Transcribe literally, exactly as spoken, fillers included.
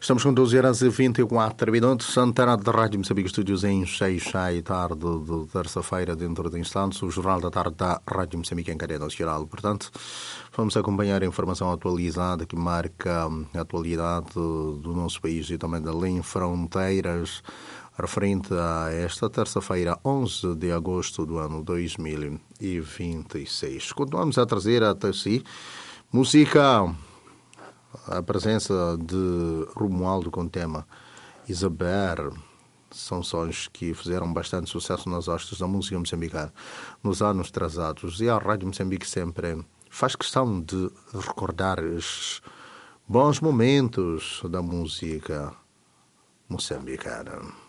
Estamos com doze horas e vinte e quatro minutos. Antena de Rádio Moçambique, estúdios em Xai-Xai, tarde de terça-feira, dentro de instantes, o Jornal da Tarde da Rádio Moçambique em cadeia nacional. Portanto, vamos acompanhar a informação atualizada que marca a atualidade do nosso país e também além fronteiras, referente a esta terça-feira, onze de agosto do ano dois mil e vinte e seis. Continuamos a trazer até si música. A presença de Romualdo com o tema Isabel são sons que fizeram bastante sucesso nas hostes da música moçambicana nos anos trazados. E a Rádio Moçambique sempre faz questão de recordar os bons momentos da música moçambicana.